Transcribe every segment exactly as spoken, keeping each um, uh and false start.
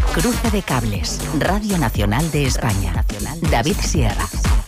Cruce de cables. Radio Nacional de España. David Sierra.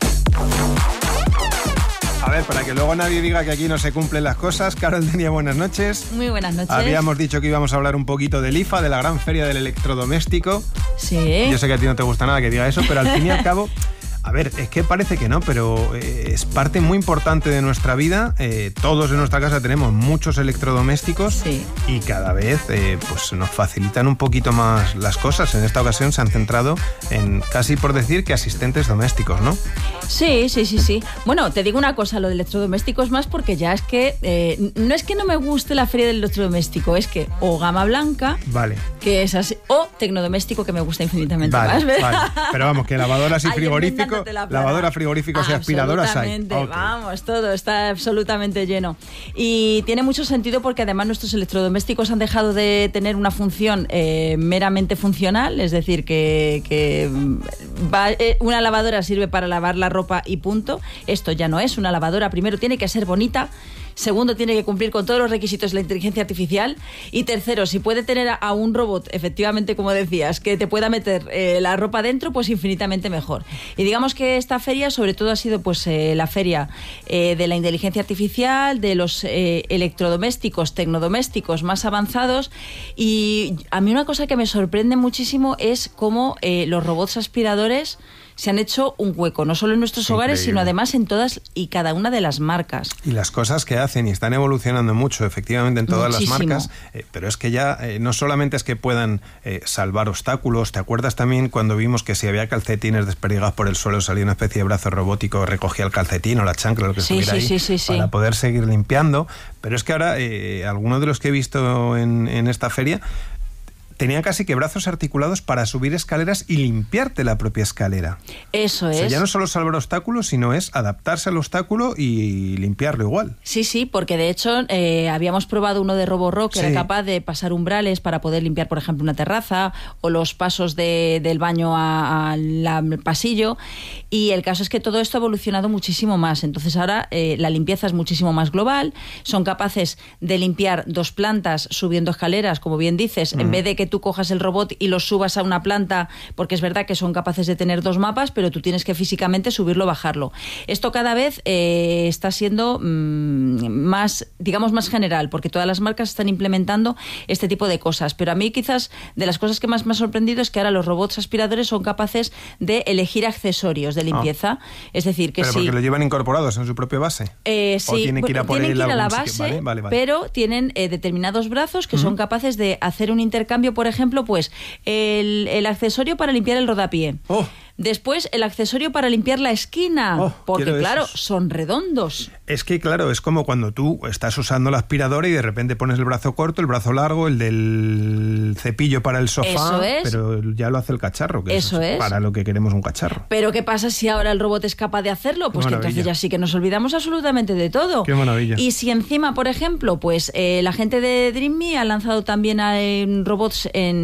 A ver, para que luego nadie diga que aquí no se cumplen las cosas, Carol Denia, buenas noches. Muy buenas noches. Habíamos dicho que íbamos a hablar un poquito del I F A, de la gran feria del electrodoméstico. Sí. Yo sé que a ti no te gusta nada que diga eso, pero al fin y al cabo... A ver, es que parece que no, pero eh, es parte muy importante de nuestra vida. Eh, todos en nuestra casa tenemos muchos electrodomésticos, sí. Y cada vez eh, pues nos facilitan un poquito más las cosas. En esta ocasión se han centrado en, casi por decir, que asistentes domésticos, ¿no? Sí, sí, sí, sí. Bueno, te digo una cosa, lo de electrodomésticos más porque ya es que... Eh, no es que no me guste la feria del electrodoméstico, es que o gama blanca, vale, que es así, o tecnodoméstico, que me gusta infinitamente vale, más. Vale. Pero vamos, que lavadoras y Ay, frigoríficos... La lavadora, frigoríficos y aspiradoras hay. Absolutamente, vamos, todo está absolutamente lleno. Y tiene mucho sentido porque además nuestros electrodomésticos han dejado de tener una función eh, meramente funcional, es decir, que, que va, eh, una lavadora sirve para lavar la ropa y punto. Esto ya no es una lavadora. Primero, tiene que ser bonita. Segundo, tiene que cumplir con todos los requisitos de la inteligencia artificial. Y tercero, si puede tener a un robot, efectivamente, como decías, que te pueda meter eh, la ropa dentro, pues infinitamente mejor. Y digamos que esta feria, sobre todo, ha sido pues eh, la feria eh, de la inteligencia artificial, de los eh, electrodomésticos, tecnodomésticos más avanzados. Y a mí una cosa que me sorprende muchísimo es cómo eh, los robots aspiradores se han hecho un hueco, no solo en nuestros hogares, sino además en todas y cada una de las marcas. Y las cosas que hacen, y están evolucionando mucho, efectivamente, en todas Muchísimo. las marcas, eh, pero es que ya eh, no solamente es que puedan eh, salvar obstáculos. ¿Te acuerdas también cuando vimos que si había calcetines desperdigados por el suelo, salía una especie de brazo robótico, recogía el calcetín o la chancla, lo que sí, estuviera sí, ahí, sí, sí, para sí. poder seguir limpiando? Pero es que ahora, eh, algunos de los que he visto en, en esta feria, tenían casi que brazos articulados para subir escaleras y limpiarte la propia escalera. Eso es. O sea, ya no solo salvar obstáculos, sino es adaptarse al obstáculo y limpiarlo igual. Sí, sí, porque de hecho eh, habíamos probado uno de Roborock que sí. era capaz de pasar umbrales para poder limpiar, por ejemplo, una terraza o los pasos de, del baño al pasillo. Y el caso es que todo esto ha evolucionado muchísimo más. Entonces ahora eh, la limpieza es muchísimo más global. Son capaces de limpiar dos plantas subiendo escaleras, como bien dices, mm. en vez de que tú cojas el robot y lo subas a una planta, porque es verdad que son capaces de tener dos mapas, pero tú tienes que físicamente subirlo o bajarlo. Esto cada vez eh, está siendo mmm, más, digamos, más general, porque todas las marcas están implementando este tipo de cosas. Pero a mí quizás de las cosas que más me ha sorprendido es que ahora los robots aspiradores son capaces de elegir accesorios de limpieza. Ah. Es decir, que ¿Pero si... porque lo llevan incorporados en su propia base? Eh, sí, ¿O tienen que ir a, por tienen él que ir a la base, sitio? ¿Vale? Vale, vale. Pero tienen eh, determinados brazos que uh-huh. son capaces de hacer un intercambio. Por ejemplo, pues el, el accesorio para limpiar el rodapié. Oh. Después, el accesorio para limpiar la esquina, oh, porque claro, esos. son redondos. Es que claro, es como cuando tú estás usando la aspiradora y de repente pones el brazo corto, el brazo largo, el del cepillo para el sofá, Eso es. Pero ya lo hace el cacharro, que Eso es, es para lo que queremos un cacharro. Pero ¿qué pasa si ahora el robot es capaz de hacerlo? Pues que entonces ya sí que nos olvidamos absolutamente de todo. Qué maravilla. Y si encima, por ejemplo, pues eh, la gente de Dream Me ha lanzado también a, eh, robots en